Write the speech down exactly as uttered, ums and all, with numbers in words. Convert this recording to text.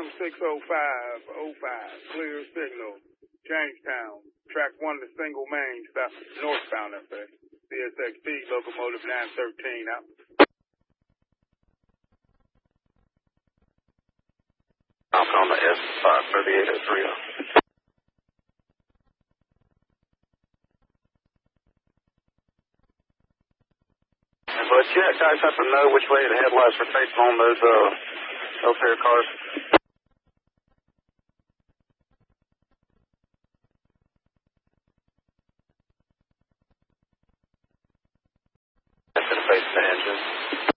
M six oh five oh five, clear signal. Changetown, track one to single main, stop northbound F A. C S X T, locomotive nine thirteen, out. I'm on the S five thirty-eight at three oh. But yeah, guys have to know which way the headlights are facing on those uh healthcare cars. That's going to face the engine.